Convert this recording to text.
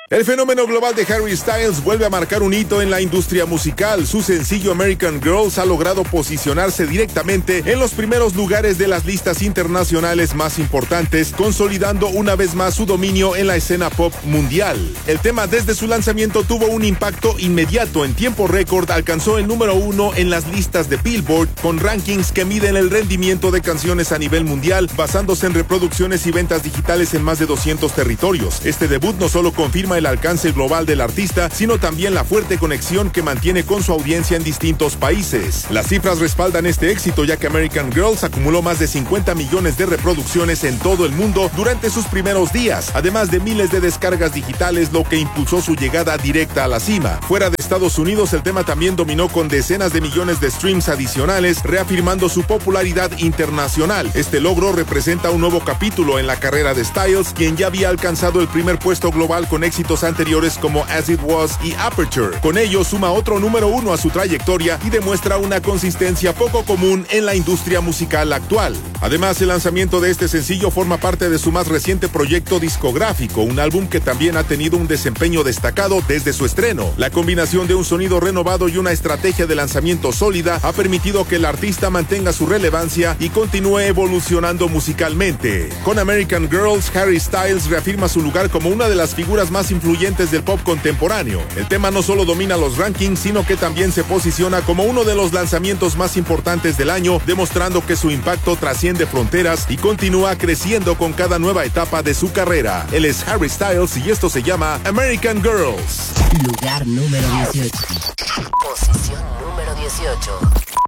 El fenómeno global de Harry Styles vuelve a marcar un hito en la industria musical. Su sencillo American Girls ha logrado posicionarse directamente en los primeros lugares de las listas internacionales más importantes, consolidando una vez más su dominio en la escena pop mundial. El tema desde su lanzamiento tuvo un impacto inmediato. En tiempo récord alcanzó el número 1 en las listas de Billboard, con rankings que miden el rendimiento de canciones a nivel mundial, basándose en reproducciones y ventas digitales en más de 200 territorios. Este debut no solo confirma el alcance global del artista, sino también la fuerte conexión que mantiene con su audiencia en distintos países. Las cifras respaldan este éxito, ya que American Girls acumuló más de 50 millones de reproducciones en todo el mundo durante sus primeros días, además de miles de descargas digitales, lo que impulsó su llegada directa a la cima. Fuera de Estados Unidos, el tema también dominó con decenas de millones de streams adicionales, reafirmando su popularidad internacional. Este logro representa un nuevo capítulo en la carrera de Styles, quien ya había alcanzado el primer puesto global con éxitos anteriores como As It Was y Aperture. Con ello suma otro número 1 a su trayectoria y demuestra una consistencia poco común en la industria musical actual. Además, el lanzamiento de este sencillo forma parte de su más reciente proyecto discográfico, un álbum que también ha tenido un desempeño destacado desde su estreno. La combinación de un sonido renovado y una estrategia de lanzamiento sólida ha permitido que el artista mantenga su relevancia y continúe evolucionando musicalmente. Con American Girls, Harry Styles reafirma su lugar como una de las figuras más influyentes del pop contemporáneo. El tema no solo domina los rankings, sino que también se posiciona como uno de los lanzamientos más importantes del año, demostrando que su impacto trasciende fronteras y continúa creciendo con cada nueva etapa de su carrera. Él es Harry Styles y esto se llama American Girls. Lugar número 18. Posición número 18.